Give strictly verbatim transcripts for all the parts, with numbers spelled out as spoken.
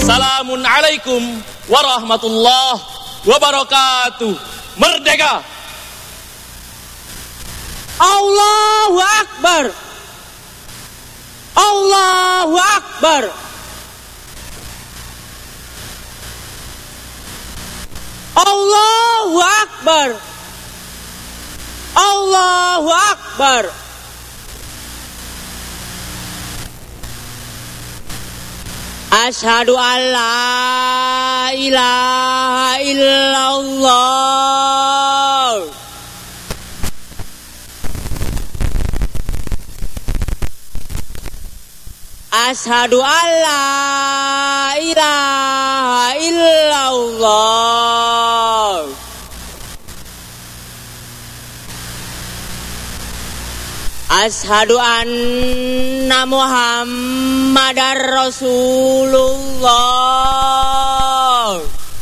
Assalamualaikum warahmatullahi wabarakatuh. Merdeka! Allahu Akbar. Allahu Akbar. Allahu Akbar. Allahu Akbar. Asyhadu an la ilaha illallah. Asyhadu an la ilaha illallah. Asyhadu anna Muhammadar Rasulullah.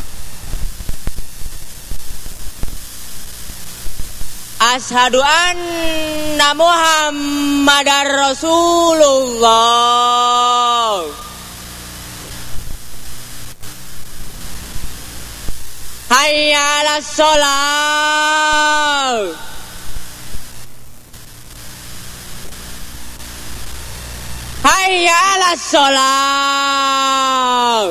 Asyhadu anna Muhammadar Rasulullah. Hayya 'alas shalah. Hayya 'alas shalah.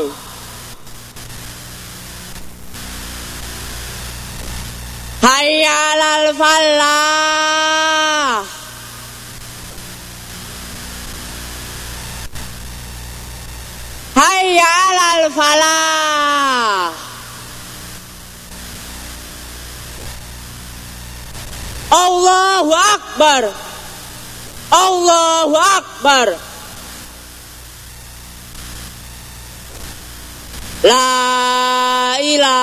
Hayya 'alal falah. Hayya 'alal falah. Allahu Akbar. Allahu Akbar. La ilaha